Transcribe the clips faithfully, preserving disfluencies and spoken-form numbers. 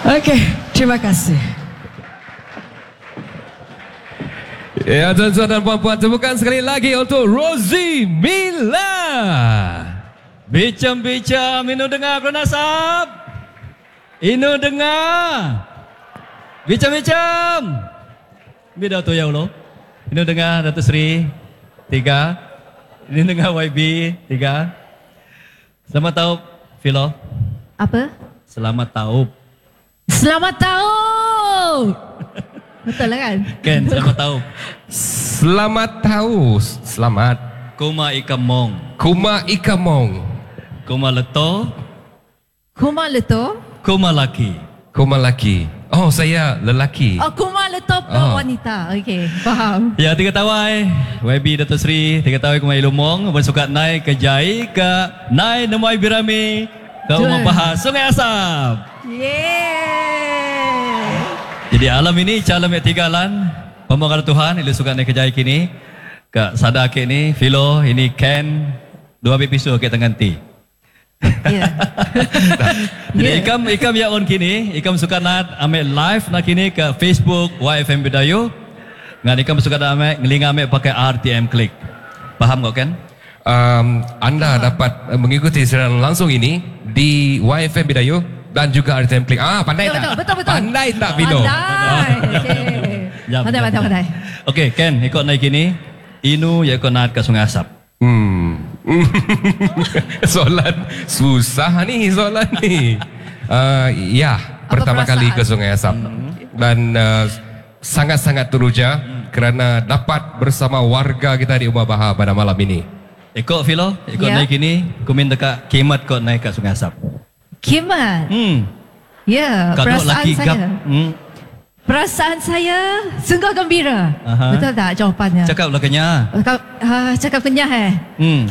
Okey, terima kasih. Ya, tuan-tuan dan puan-puan, tepukan sekali lagi untuk Rosie Mila. Bincang-bincang, Inu dengar Keluarga Nasab. Inu dengar. Bincang-bincang. Bila tu ya Allah. Inu dengar Datuk Seri. Tiga. Inu dengar Y B. Tiga. Selamat tahun, Philo. Apa? Selamat tahun. Selamat tahun. Betul lah kan? Ken, selamat tahun. Selamat tahu. Selamat. Kuma ikamong. Kuma ikamong. Kuma leto. Kuma leto. Kuma laki. Kuma laki. Oh, saya lelaki. Oh, kuma leto Oh. wanita. Okey, faham. Ya, tiga tawai. Y B Datuk Seri. Tiga tawai Kuma Ilumong. Bersukat naik ke Jai. Ke naik Nemai Birami. Ke Betul. Umar Bahar. Sungai Asam. Yeah. Jadi alam ini calon yang tiga lan pemohon Tuhan ilu suka naik kejaya kini ke sada ke ni Philo ini Ken dua episod ke tangan ti. Ya. Jadi Yeah. ikam ikam ya on kini ikam suka nak ambil live nak kini ke Facebook Y F M Bidayu. Ngan ikam suka nak ambil ngeling ambil pakai R T M Click. Paham kau Ken? Um, anda dapat uh, mengikuti siaran langsung ini di Y F M Bidayu dan juga R T M Click. Ah, pandai Betul, tak? betul, betul, betul. Pandai tak, Vino? Pandai. Okey. Jap, Pandai, jap, pandai, jap. pandai. Okey Ken ikut naik kini Inu ya ikut naik ke Sungai Asap. Hmm. Soalan susah ni soalan ni. Uh, ya, pertama perasaan? kali ke Sungai Asap dan uh, sangat-sangat teruja kerana dapat bersama warga kita di Umar Bahar pada malam ini. Ikut Philo ikut Ya. naik kini kumin dekat kimat kau naik ke Sungai Asap. Kimat. Hmm. Ya, Kau tengok perasaan laki saya. gap. Hmm. Perasaan saya sungguh gembira. Aha. Betul tak jawapannya? Cakap lah kenyang. Cakap, uh, cakap kenyah eh. Hmm.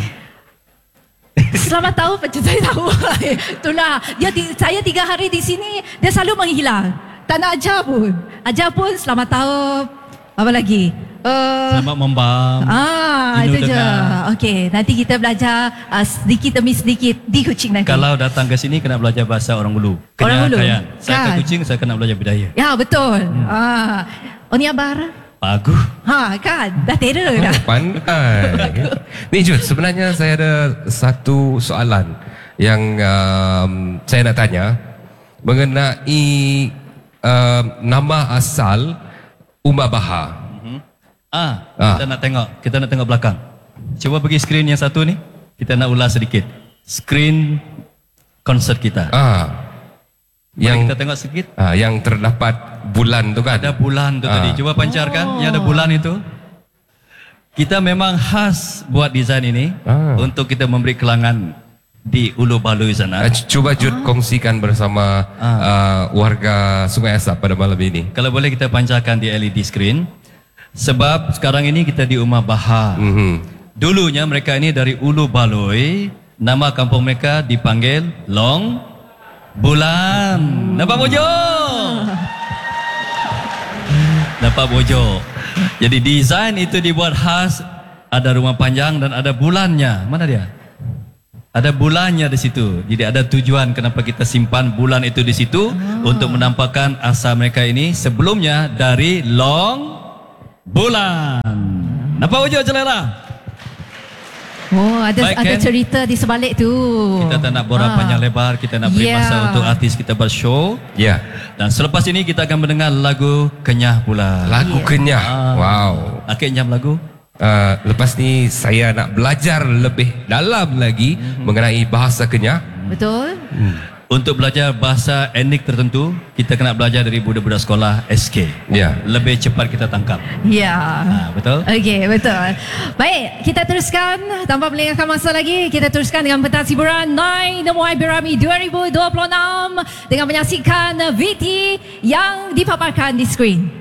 Selamat tahu macam saya tahu. Itulah. Dia ti- saya tiga hari di sini, dia selalu menghilang. Tak nak ajar pun. Ajar pun selamat tahu. Apa lagi? Uh, Selamat membam. ah, Inu itu je. dengar. Okey, nanti kita belajar uh, sedikit demi sedikit di Kuching nanti. Kalau datang ke sini kena belajar bahasa orang Ulu. Orang Ulu, Kayan. Saya kan? ke Kuching saya kena belajar budaya. Ya, betul. Hmm. Ah. Oni Abara? Bagus. Ha, kan? Dah terror dah. Oh, pandai. Ni Jud, sebenarnya saya ada satu soalan yang um, saya nak tanya mengenai um, nama asal Umar Bahar. Ah, Ah. kita nak tengok. Kita nak tengok belakang. Cuba pergi skrin yang satu ni. Kita nak ulas sedikit. Skrin konsert kita. Ah, Yang yang kita tengok sedikit. ah, yang terdapat bulan tu kan? Ada bulan tu Ah. tadi. Cuba pancarkan. Yang ada bulan itu. Kita memang khas buat desain ini Ah. untuk kita memberi kelangan di Ulu Baloi sana. Ah, cuba Jud kongsikan bersama Ah. ah, warga Sungai Asap pada malam ini. Kalau boleh kita pancarkan di L E D screen. Sebab sekarang ini kita di Umar Bahar. Mhm. Dulunya mereka ini dari Ulu Baloi. Nama kampung mereka dipanggil Long Bulan. Nampak bojo? Nampak bojo. Jadi desain itu dibuat khas. Ada rumah panjang dan ada bulannya. Mana dia? Ada bulannya di situ. Jadi ada tujuan kenapa kita simpan bulan itu di situ. Untuk menampakkan asal mereka ini sebelumnya dari Long Bulan. Nampak wujud celera? Oh, ada Baik, ada Ken. cerita di sebalik tu. Kita tak nak borak Ah. panjang lebar. Kita nak beri Yeah. masa untuk artis kita bershow. Ya, Dan selepas ini kita akan mendengar lagu Kenyah pula. lagu Ya. Kenyah. Ah. Wow. Akhir nyam lagu. Uh, lepas ni saya nak belajar lebih dalam lagi Mhm. mengenai bahasa Kenyah. Betul? Untuk belajar bahasa etnik tertentu, kita kena belajar dari budak-budak sekolah S K. Ya. Lebih cepat kita tangkap. Ya. Ah, betul? Okey, betul. Baik, kita teruskan tanpa melengahkan masa lagi. Kita teruskan dengan pentas hiburan Nine Nemuai Birami dua ribu dua puluh enam dengan menyaksikan V T yang dipaparkan di skrin.